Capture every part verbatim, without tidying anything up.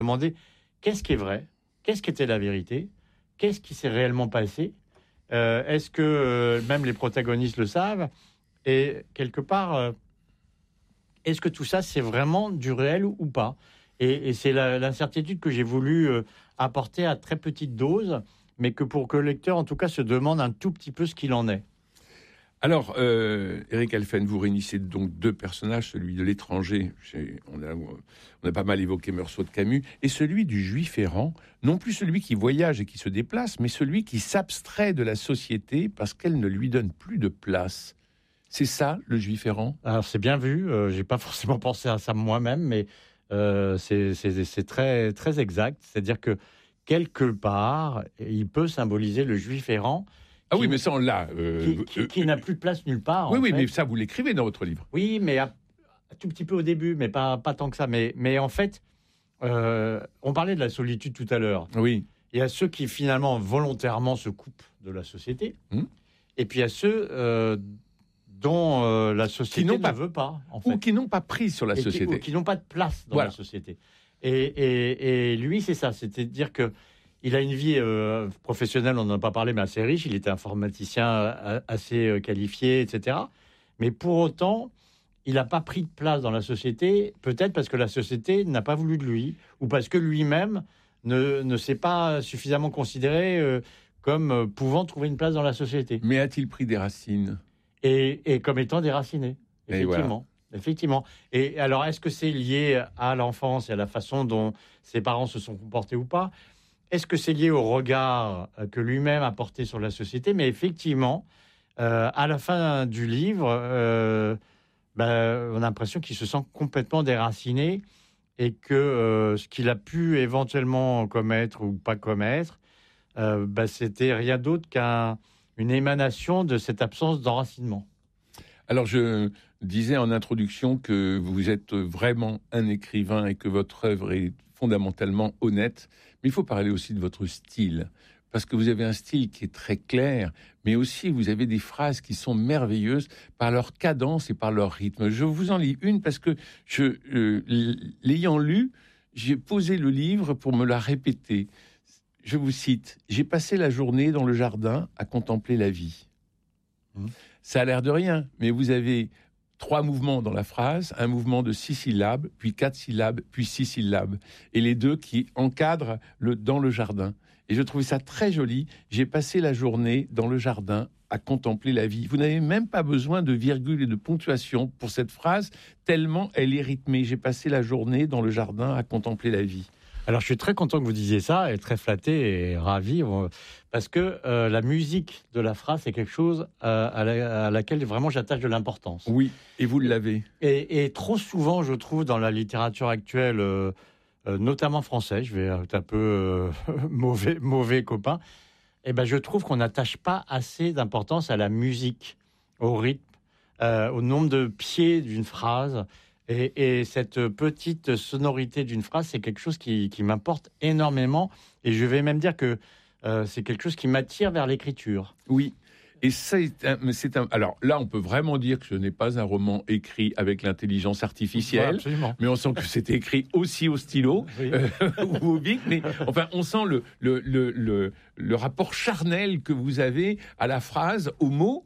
demander qu'est-ce qui est vrai, qu'est-ce qui était la vérité, qu'est-ce qui s'est réellement passé, euh, est-ce que euh, même les protagonistes le savent, et quelque part, euh, est-ce que tout ça c'est vraiment du réel ou, ou pas? Et, et c'est la, l'incertitude que j'ai voulu euh, apporter à très petite dose, mais que pour que le lecteur en tout cas se demande un tout petit peu ce qu'il en est. Alors, euh, Eric Halphen, vous réunissez donc deux personnages, celui de l'étranger, on a, on a pas mal évoqué Meursault de Camus, et celui du juif errant, non plus celui qui voyage et qui se déplace, mais celui qui s'abstrait de la société parce qu'elle ne lui donne plus de place. C'est ça, le juif errant? Alors, c'est bien vu, euh, j'ai pas forcément pensé à ça moi-même, mais euh, c'est, c'est, c'est très, très exact, c'est-à-dire que quelque part, il peut symboliser le juif errant. Ah qui, oui, mais ça, on l'a. Euh, qui, qui, qui n'a plus de place nulle part. Oui, en oui, fait. mais ça, vous l'écrivez dans votre livre. Oui, mais à, un tout petit peu au début, mais pas, pas tant que ça. Mais, mais en fait, euh, on parlait de la solitude tout à l'heure. Oui. Il y a ceux qui, finalement, volontairement se coupent de la société. Hum. Et puis, il y a ceux euh, dont euh, la société ne pas, veut pas, en fait. Ou qui n'ont pas prise sur la et société. Qui, ou qui n'ont pas de place dans voilà. la société. Et, et, et lui, c'est ça. C'est-à-dire que il a une vie euh, professionnelle, on n'en a pas parlé, mais assez riche. Il était informaticien euh, assez euh, qualifié, et cetera. Mais pour autant, il n'a pas pris de place dans la société, peut-être parce que la société n'a pas voulu de lui, ou parce que lui-même ne, ne s'est pas suffisamment considéré euh, comme euh, pouvant trouver une place dans la société. Mais a-t-il pris des racines ? et, et comme étant déraciné, effectivement. Et voilà. Effectivement. Et alors, est-ce que c'est lié à l'enfance et à la façon dont ses parents se sont comportés ou pas ? Est-ce que c'est lié au regard que lui-même a porté sur la société ? Mais effectivement, euh, à la fin du livre, euh, ben, on a l'impression qu'il se sent complètement déraciné et que euh, ce qu'il a pu éventuellement commettre ou pas commettre, euh, ben, c'était rien d'autre qu'une émanation de cette absence d'enracinement. Alors, je disais en introduction que vous êtes vraiment un écrivain et que votre œuvre est fondamentalement honnête, mais il faut parler aussi de votre style, parce que vous avez un style qui est très clair, mais aussi vous avez des phrases qui sont merveilleuses par leur cadence et par leur rythme. Je vous en lis une parce que, je, euh, l'ayant lu, j'ai posé le livre pour me la répéter. Je vous cite, « J'ai passé la journée dans le jardin à contempler la vie. Mmh. » Ça a l'air de rien, mais vous avez trois mouvements dans la phrase, un mouvement de six syllabes, puis quatre syllabes, puis six syllabes, et les deux qui encadrent le « dans le jardin ». Et je trouvais ça très joli. J'ai passé la journée dans le jardin à contempler la vie. Vous n'avez même pas besoin de virgule et de ponctuation pour cette phrase, tellement elle est rythmée. J'ai passé la journée dans le jardin à contempler la vie. Alors, je suis très content que vous disiez ça, et très flatté et ravi, parce que euh, la musique de la phrase, c'est quelque chose euh, à, la, à laquelle vraiment j'attache de l'importance. Oui, et vous l'avez. Et, et trop souvent, je trouve, dans la littérature actuelle, euh, euh, notamment française, je vais être un peu euh, mauvais, mauvais copain, eh ben, je trouve qu'on n'attache pas assez d'importance à la musique, au rythme, euh, au nombre de pieds d'une phrase. Et, et cette petite sonorité d'une phrase, c'est quelque chose qui, qui m'importe énormément. Et je vais même dire que euh, c'est quelque chose qui m'attire vers l'écriture. Oui. Et c'est un, c'est un. Alors là, on peut vraiment dire que ce n'est pas un roman écrit avec l'intelligence artificielle, ouais, mais on sent que c'est écrit aussi au stylo oui. euh, ou au bic. Mais enfin, on sent le, le, le, le, le rapport charnel que vous avez à la phrase, au mot,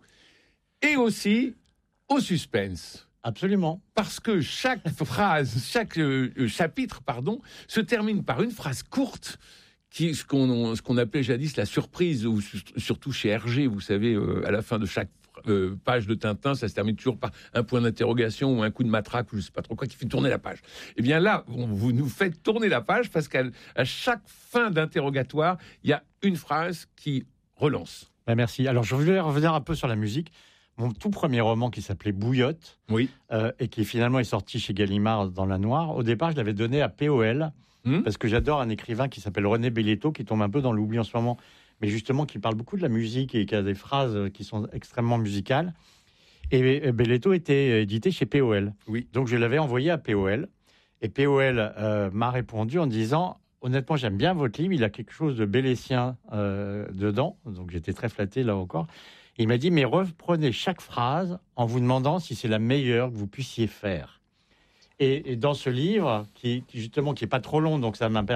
et aussi au suspense. Absolument. Parce que chaque phrase, chaque euh, chapitre, pardon, se termine par une phrase courte, qui ce qu'on ce qu'on appelait jadis la surprise, ou surtout chez Hergé, vous savez, euh, à la fin de chaque euh, page de Tintin, ça se termine toujours par un point d'interrogation ou un coup de matraque ou je sais pas trop quoi qui fait tourner la page. Et bien là, on, vous nous faites tourner la page parce qu'à à chaque fin d'interrogatoire, il y a une phrase qui relance. Ben merci. Alors je voulais revenir un peu sur la musique. Mon tout premier roman qui s'appelait Bouillotte, oui. euh, et qui finalement est sorti chez Gallimard dans La Noire, au départ, je l'avais donné à P O L, mmh. parce que j'adore un écrivain qui s'appelle René Belletto, qui tombe un peu dans l'oubli en ce moment, mais justement qui parle beaucoup de la musique et qui a des phrases qui sont extrêmement musicales. Et Belletto était édité chez P O L. Oui. Donc je l'avais envoyé à P O L, et P O L euh, m'a répondu en disant « Honnêtement, j'aime bien votre livre, il a quelque chose de bellécien euh, dedans », donc j'étais très flatté là encore. Il m'a dit, mais reprenez chaque phrase en vous demandant si c'est la meilleure que vous puissiez faire. Et, et dans ce livre, qui, qui justement qui est pas trop long, donc ça m'a